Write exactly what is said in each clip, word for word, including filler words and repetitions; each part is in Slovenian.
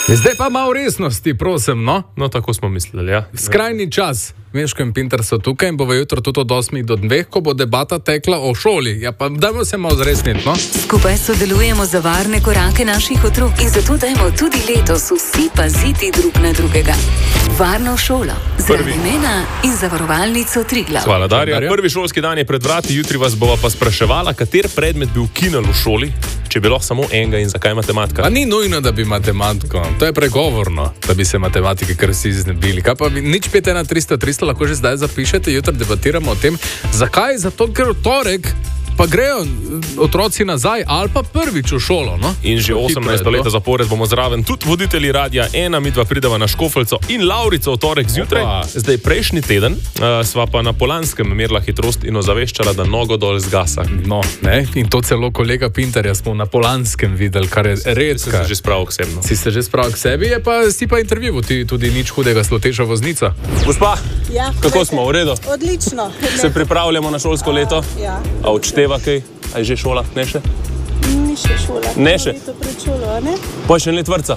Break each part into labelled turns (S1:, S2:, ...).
S1: Zdaj pa malo resnosti, prosim, no?
S2: No, tako smo mislili, ja.
S1: Skrajni čas. Meško in Pinter so tukaj in bo v jutro tudi od osmih do dveh, ko bo debata tekla o šoli. Ja, pa dajmo se malo zresniti, no?
S3: Skupaj sodelujemo za varne korake naših otrok in zato dajmo tudi letos vsi paziti drug na drugega. Varno šolo, zaradi imena in zavarovalnico Triglav.
S2: Hvala, Darja. Prvi šolski dan je pred vrati, jutri vas bova pa spraševala, kater predmet bi ukinil v šoli, če bi lahko samo enega in zakaj matematika.
S1: A ni nujno, da bi matematiko. To je pregovorno, da bi se matematike kar vsi znebili. Kaj pa bi, nič pet ena tristo tristo lahko že zdaj zapišete, jutri debatiramo o tem. Zakaj? Zato, ker v torek pa grejo otroci nazaj ali pa prvič v šolo, no?
S2: In že osemnajsto leta zapored bomo zraven tudi voditelji Radia ena, mi dva prideva na Škofeljco in Laurico v torek zjutraj. Opa. Zdaj, prejšnji teden uh, sva pa na Polanskem merila hitrost in ozaveščala, da nogo dol zgasa.
S1: No, ne? In to celo kolega Pinterja smo na Polanskem videli, kar je redka.
S2: Si se že spravil k sebi, no?
S1: Si se že spravil k sebi, je pa si pa intervju, ti tudi nič hudega, sloteča voznica.
S4: Gospa,
S5: ja,
S4: kako smo, v redu?
S5: Odlično.
S4: Se pripravljamo na šolsko leto?
S5: Ja.
S4: A odšteva kaj? A je že šola? Ne še?
S5: Ni še šola.
S4: Ne še?
S5: To pred šolo, a ne?
S4: Pa še let vrtca.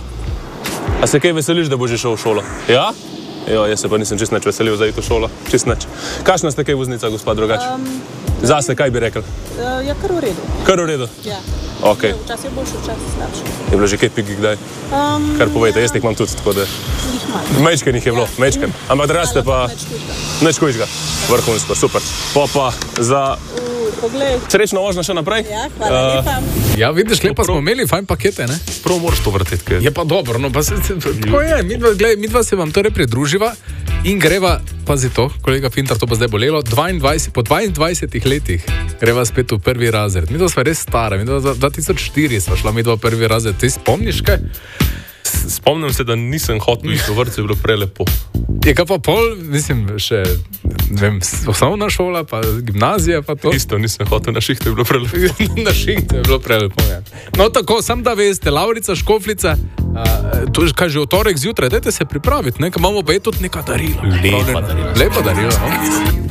S4: A se kaj veseliš, da bo že šel v šolo? Ja? Jo, jaz se pa nisem čist nič veselil za iti v šolo. Čist nič. Kakšna ste kaj voznica, gospod drugače? Um, Zase, kaj bi rekel?
S5: Uh, ja, kar v redu.
S4: Kar v redu?
S5: Ja.
S4: Ok.
S5: Včasih je boljše, včasih slabše.
S4: Je bilo že kaj pigi kdaj?
S5: Um,
S4: Kar povejte, jaz jih imam tudi, tako da...
S5: Jih manj.
S4: Mečken jih je bilo,
S5: Ja.
S4: mečken. Ampak da raste pa... Neč kužga. Vrhunsko, super. Pa pa za...
S5: Poglej.
S4: Srečno vožnja še naprej.
S5: Ja, hvala uh, lepa.
S1: Ja, vidiš, lepa smo imeli fajn pakete, ne?
S2: Prav moraš to vrteti, kaj?
S1: Je pa dobro, no, pa se, se, tako je, midva, gled, midva se vam torej pridruživa in greva, pazi to, kolega Pinter, to pa zdaj bolelo, dvaindvajset, po dvaindvajsetih letih greva spet v prvi razred. Midva sva res stara, midva dva tisoč štiri sva šla midva v prvi razred. Ti spomniš kaj?
S2: Spomnim se, da nisem hotel iti v vrtcu, je bilo prelepo.
S1: Je kaj pa pol, mislim, še, ne vem, osnovna šola, pa gimnazija, pa to?
S2: Isto, nisem hotel na šihtu, je bilo prelepo.
S1: Na šihtu je bilo prelepo, ja. No tako, sam da veste, Laurica, Škofljica, uh, to je kaj že v torek zjutraj, dajte se pripraviti, ne, imamo pa je tudi neka darila.
S2: Lepa darila.
S1: Lepa darila, no?